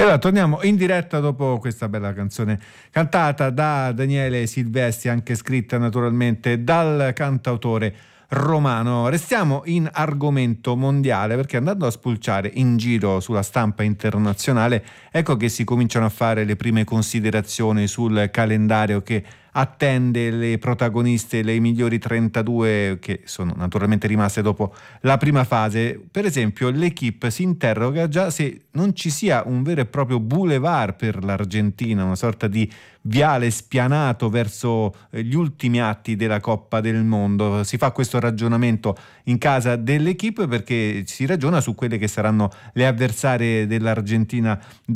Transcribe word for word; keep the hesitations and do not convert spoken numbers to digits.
allora torniamo in diretta dopo questa bella canzone cantata da Daniele Silvestri, anche scritta naturalmente dal cantautore romano. Restiamo in argomento mondiale, perché andando a spulciare in giro sulla stampa internazionale, ecco che si cominciano a fare le prime considerazioni sul calendario che attende le protagoniste, le migliori trentadue, che sono naturalmente rimaste dopo la prima fase. Per esempio, l'Equipe si interroga già se non ci sia un vero e proprio boulevard per l'Argentina, una sorta di viale spianato verso gli ultimi atti della Coppa del Mondo. Si fa questo ragionamento in casa dell'Equipe perché si ragiona su quelle che saranno le avversarie dell'Argentina